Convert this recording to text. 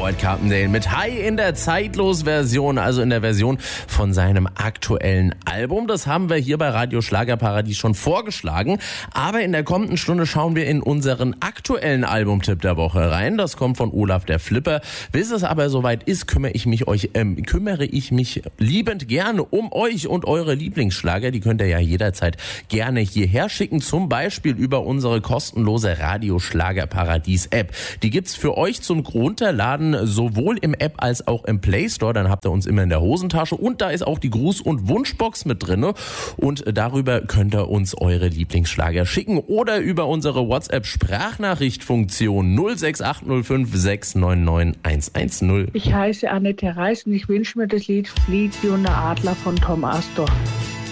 Howard Carpendale mit High in der Zeitlos-Version, also in der Version von seinem aktuellen Album. Das haben wir hier bei Radio Schlagerparadies schon vorgeschlagen. Aber in der kommenden Stunde schauen wir in unseren aktuellen Albumtipp der Woche rein. Das kommt von Olaf der Flipper. Bis es aber soweit ist, kümmere ich mich liebend gerne um euch und eure Lieblingsschlager. Die könnt ihr ja jederzeit gerne hierher schicken. Zum Beispiel über unsere kostenlose Radio Schlagerparadies App. Die gibt's für euch zum Runterladen, sowohl im App als auch im Play Store. Dann habt ihr uns immer in der Hosentasche und da ist auch die Gruß- und Wunschbox mit drinne. Und darüber könnt ihr uns eure Lieblingsschlager schicken oder über unsere WhatsApp-Sprachnachricht-Funktion 06805 699 110. Ich heiße Annette Reis und ich wünsche mir das Lied Fliegt wie ein Adler von Tom Astor.